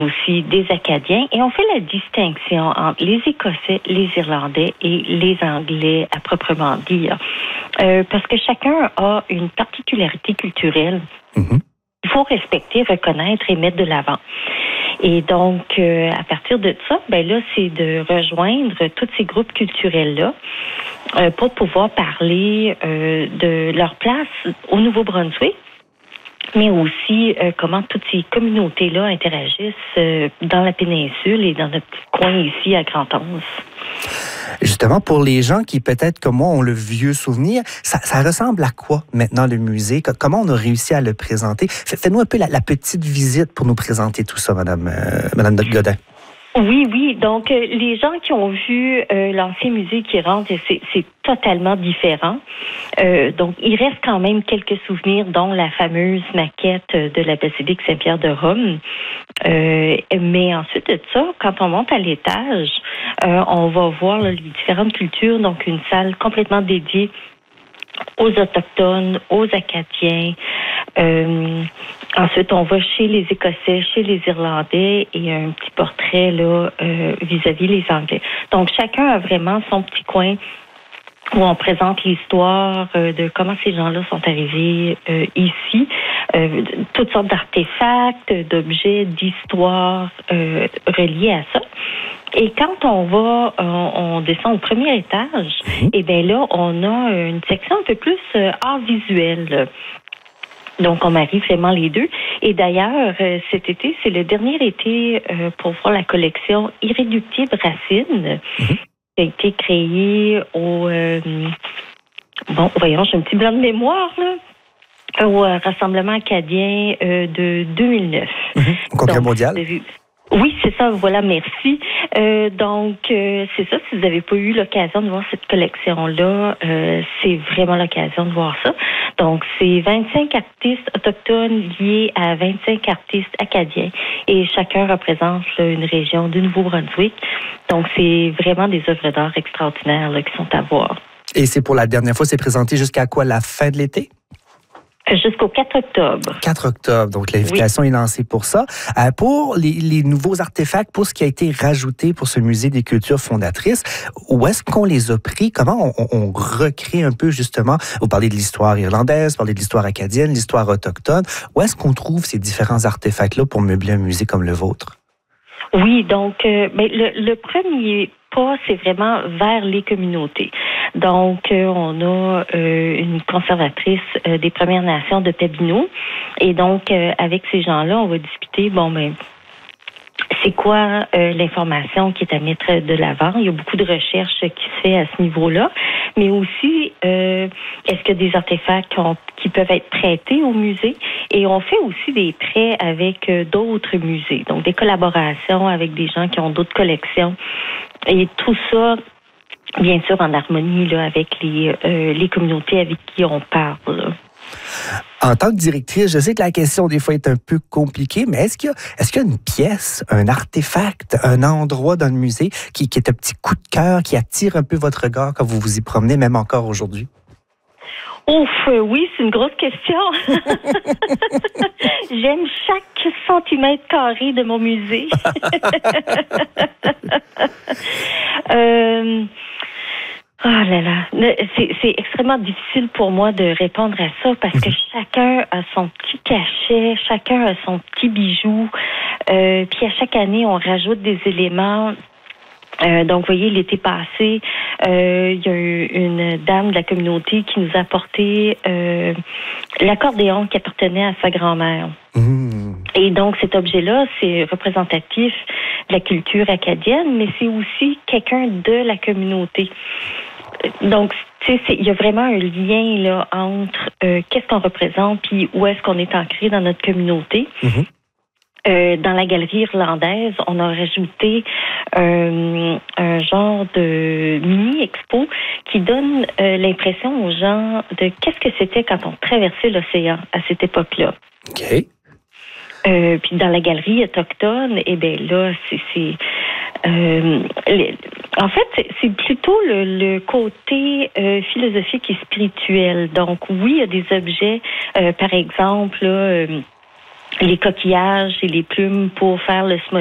aussi des Acadiens, et on fait la distinction entre les Écossais, les Irlandais et les Anglais à proprement dire. Parce que chacun a une particularité culturelle. Il faut respecter, reconnaître et mettre de l'avant. Et donc, à partir de ça, ben là, c'est de rejoindre tous ces groupes culturels-là pour pouvoir parler de leur place au Nouveau-Brunswick, mais aussi comment toutes ces communautés-là interagissent dans la péninsule et dans notre petit coin ici à Grand-Anse. Justement, pour les gens qui, peut-être comme moi, ont le vieux souvenir, ça ressemble à quoi maintenant le musée? Comment on a réussi à le présenter? Faites-nous un peu la petite visite pour nous présenter tout ça, Madame Godin. Oui. Donc, les gens qui ont vu l'ancien musée qui rentre, c'est totalement différent. Donc, il reste quand même quelques souvenirs, dont la fameuse maquette de la basilique Saint-Pierre de Rome. Mais ensuite de ça, quand on monte à l'étage, on va voir là, les différentes cultures. Donc, une salle complètement dédiée aux Autochtones, aux Acadiens. Ensuite, on va chez les Écossais, chez les Irlandais et un petit portrait là vis-à-vis les Anglais. Donc, chacun a vraiment son petit coin où on présente l'histoire de comment ces gens-là sont arrivés ici. Toutes sortes d'artefacts, d'objets, d'histoires reliés à ça. Et quand on descend au premier étage, et bien là, on a une section un peu plus art visuel. Donc, on marie vraiment les deux. Et d'ailleurs, cet été, c'est le dernier été pour voir la collection Irréductible Racine, qui a été créée au... voyons, j'ai un petit blanc de mémoire, là. Au Rassemblement acadien de 2009. Au Congrès mondial. Oui, c'est ça, voilà, merci. Donc, c'est ça, si vous n'avez pas eu l'occasion de voir cette collection-là, c'est vraiment l'occasion de voir ça. Donc, c'est 25 artistes autochtones liés à 25 artistes acadiens et chacun représente là, une région du Nouveau-Brunswick. Donc, c'est vraiment des œuvres d'art extraordinaires là, qui sont à voir. Et c'est pour la dernière fois, c'est présenté jusqu'à quoi, la fin de l'été? Jusqu'au 4 octobre. 4 octobre, donc l'invitation est lancée pour ça. Pour les nouveaux artefacts, pour ce qui a été rajouté pour ce musée des cultures fondatrices, où est-ce qu'on les a pris? Comment on recrée un peu justement? Vous parlez de l'histoire irlandaise, vous parlez de l'histoire acadienne, l'histoire autochtone. Où est-ce qu'on trouve ces différents artefacts-là pour meubler un musée comme le vôtre? Oui, donc le premier pas, c'est vraiment vers les communautés. Donc, on a une conservatrice des Premières Nations de Pabineau. Et donc, avec ces gens-là, on va discuter, c'est quoi l'information qui est à mettre de l'avant? Il y a beaucoup de recherches qui se fait à ce niveau-là. Mais aussi, est-ce qu'il y a des artefacts qui peuvent être prêtés au musée? Et on fait aussi des prêts avec d'autres musées. Donc, des collaborations avec des gens qui ont d'autres collections. Et tout ça, bien sûr, en harmonie là, avec les communautés avec qui on parle. Là. En tant que directrice, je sais que la question des fois est un peu compliquée, mais est-ce qu'il y a une pièce, un artefact, un endroit dans le musée qui est un petit coup de cœur, qui attire un peu votre regard quand vous vous y promenez, même encore aujourd'hui? Ouf, oui, c'est une grosse question. J'aime chaque centimètre carré de mon musée. Oh là là, c'est extrêmement difficile pour moi de répondre à ça parce que chacun a son petit cachet, chacun a son petit bijou. Puis à chaque année, on rajoute des éléments. Donc, vous voyez, l'été passé, il y a eu une dame de la communauté qui nous a apporté l'accordéon qui appartenait à sa grand-mère. Et donc, cet objet-là, c'est représentatif de la culture acadienne, mais c'est aussi quelqu'un de la communauté. Donc, tu sais, il y a vraiment un lien là entre qu'est-ce qu'on représente puis où est-ce qu'on est ancré dans notre communauté. Dans la galerie irlandaise, on a rajouté un genre de mini-expo qui donne l'impression aux gens de qu'est-ce que c'était quand on traversait l'océan à cette époque-là. OK. Puis dans la galerie autochtone, eh bien là, en fait, c'est plutôt le côté philosophique et spirituel. Donc oui, il y a des objets, par exemple, là, les coquillages et les plumes pour faire le